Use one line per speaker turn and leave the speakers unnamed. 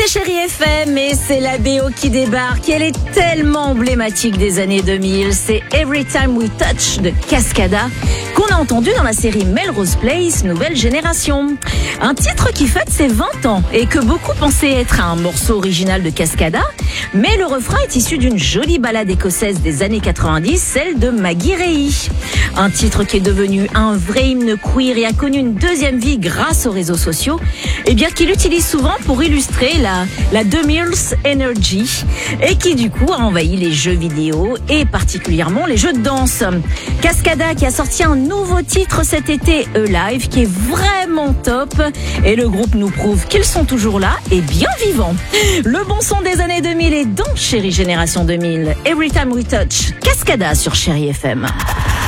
C'est Chérie FM et c'est la BO qui débarque. Elle est tellement emblématique des années 2000. C'est Every Time We Touch de Cascada qu'on a entendu dans la série Melrose Place, Nouvelle Génération. Un titre qui fête ses 20 ans et que beaucoup pensaient être un morceau original de Cascada. Mais le refrain est issu d'une jolie ballade écossaise des années 90, celle de Maggie Reilly. Un titre qui est devenu un vrai hymne queer et a connu une deuxième vie grâce aux réseaux sociaux, et bien qu'il utilise souvent pour illustrer la 2000 Energy et qui du coup a envahi les jeux vidéo et particulièrement les jeux de danse. Cascada qui a sorti un nouveau titre cet été, Alive, qui est vraiment top et le groupe nous prouve qu'ils sont toujours là et bien vivants. Le bon son des années 2000 est dans Chérie Génération 2000. Every Time We Touch, Cascada sur Chérie FM.